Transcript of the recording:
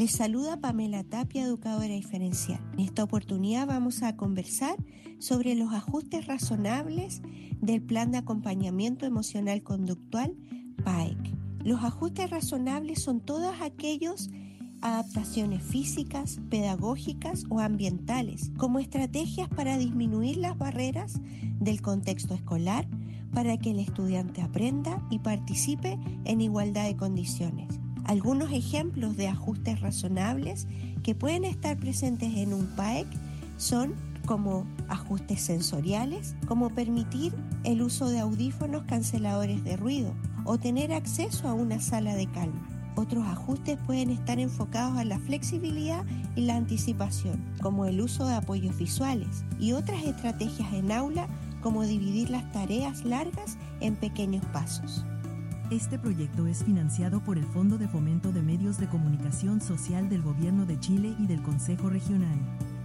Les saluda Pamela Tapia, educadora diferencial. En esta oportunidad vamos a conversar sobre los ajustes razonables del Plan de Acompañamiento Emocional Conductual, PAEC. Los ajustes razonables son todos aquellos adaptaciones físicas, pedagógicas o ambientales, como estrategias para disminuir las barreras del contexto escolar para que el estudiante aprenda y participe en igualdad de condiciones. Algunos ejemplos de ajustes razonables que pueden estar presentes en un PAEC son como ajustes sensoriales, como permitir el uso de audífonos canceladores de ruido o tener acceso a una sala de calma. Otros ajustes pueden estar enfocados a la flexibilidad y la anticipación, como el uso de apoyos visuales, y otras estrategias en aula, como dividir las tareas largas en pequeños pasos. Este proyecto es financiado por el Fondo de Fomento de Medios de Comunicación Social del Gobierno de Chile y del Consejo Regional.